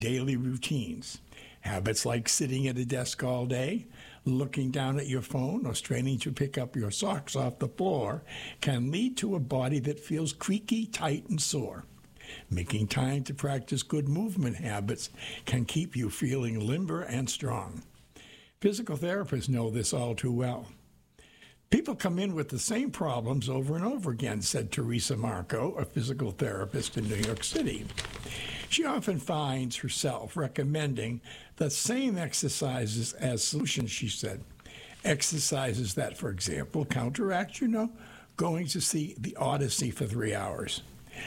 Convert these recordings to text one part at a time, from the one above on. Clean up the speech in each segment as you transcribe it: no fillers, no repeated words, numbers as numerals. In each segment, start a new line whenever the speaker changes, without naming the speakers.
daily routines. Habits like sitting at a desk all day, looking down at your phone, or straining to pick up your socks off the floor can lead to a body that feels creaky, tight, and sore. Making time to practice good movement habits can keep you feeling limber and strong. Physical therapists know this all too well. People come in with the same problems over and over again, said Teresa Marco, a physical therapist in New York City. She often finds herself recommending the same exercises as solutions, she said. Exercises that, for example, counteract, going to see the Odyssey for 3 hours.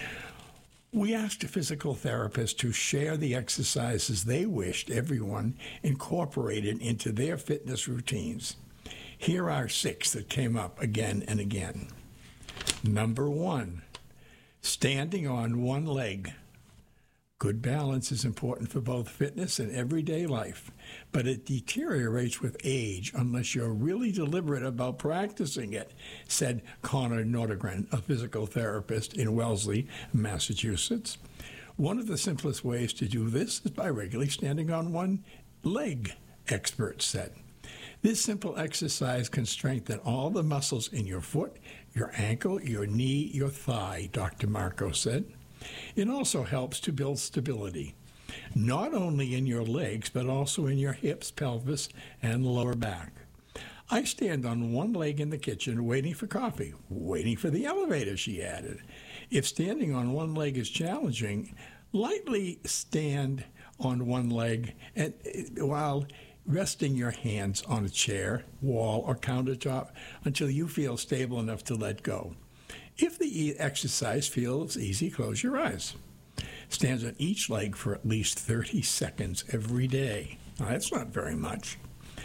We asked a physical therapist to share the exercises they wished everyone incorporated into their fitness routines. Here are 6 that came up again and again. Number 1, standing on one leg. Good balance is important for both fitness and everyday life, but it deteriorates with age unless you're really deliberate about practicing it, said Connor Nordegren, a physical therapist in Wellesley, Massachusetts. One of the simplest ways to do this is by regularly standing on one leg, experts said. This simple exercise can strengthen all the muscles in your foot, your ankle, your knee, your thigh, Dr. Marco said. It also helps to build stability, not only in your legs, but also in your hips, pelvis, and lower back. I stand on one leg in the kitchen waiting for coffee, waiting for the elevator, she added. If standing on one leg is challenging, lightly stand on one leg and while resting your hands on a chair, wall, or countertop until you feel stable enough to let go. If the exercise feels easy, close your eyes. Stand on each leg for at least 30 seconds every day. Now, that's not very much.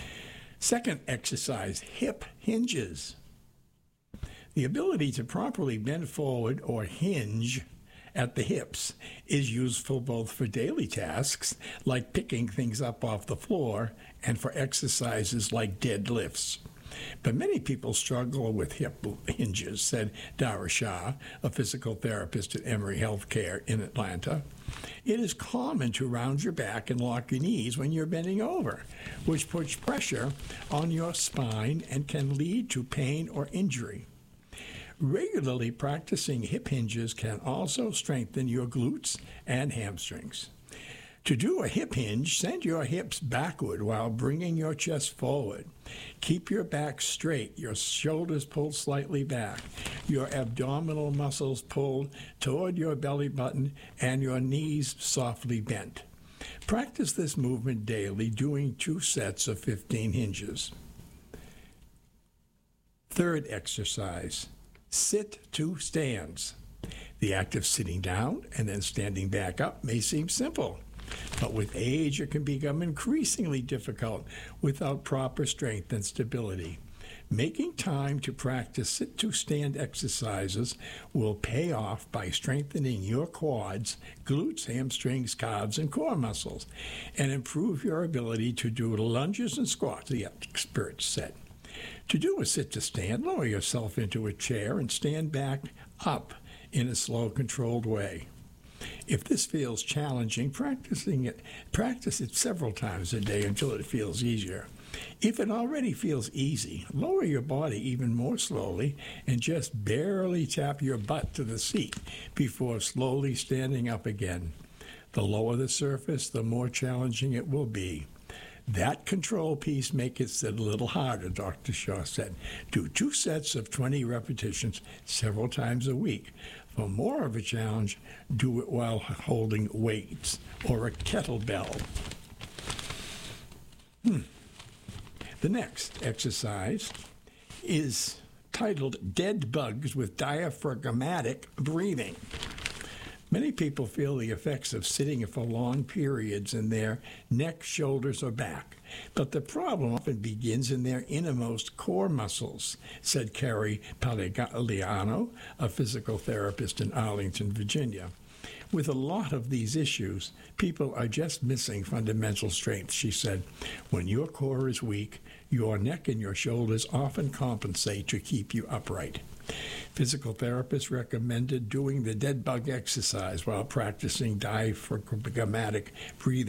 Second exercise, hip hinges. The ability to properly bend forward or hinge at the hips is useful both for daily tasks, like picking things up off the floor, and for exercises like deadlifts. But many people struggle with hip hinges, said Dara Shah, a physical therapist at Emory Healthcare in Atlanta. It is common to round your back and lock your knees when you're bending over, which puts pressure on your spine and can lead to pain or injury. Regularly practicing hip hinges can also strengthen your glutes and hamstrings. To do a hip hinge, send your hips backward while bringing your chest forward. Keep your back straight, your shoulders pulled slightly back, your abdominal muscles pulled toward your belly button, and your knees softly bent. Practice this movement daily, doing 2 sets of 15 hinges. Third exercise, sit to stands. The act of sitting down and then standing back up may seem simple, but with age it can become increasingly difficult without proper strength and stability. Making time to practice sit-to-stand exercises will pay off by strengthening your quads, glutes, hamstrings, calves, and core muscles, and improve your ability to do lunges and squats, the experts said. To do a sit-to-stand, lower yourself into a chair and stand back up in a slow, controlled way. If this feels challenging, practice it several times a day until it feels easier. If it already feels easy, lower your body even more slowly and just barely tap your butt to the seat before slowly standing up again. The lower the surface, the more challenging it will be. That control piece makes it a little harder, Dr. Shaw said. Do 2 sets of 20 repetitions several times a week. For more of a challenge, do it while holding weights or a kettlebell. The next exercise is titled Dead Bugs with Diaphragmatic Breathing. Many people feel the effects of sitting for long periods in their neck, shoulders, or back, but the problem often begins in their innermost core muscles, said Carrie Paligliano, a physical therapist in Arlington, Virginia. With a lot of these issues, people are just missing fundamental strength, she said. When your core is weak, your neck and your shoulders often compensate to keep you upright. Physical therapists recommended doing the dead bug exercise while practicing diaphragmatic breathing.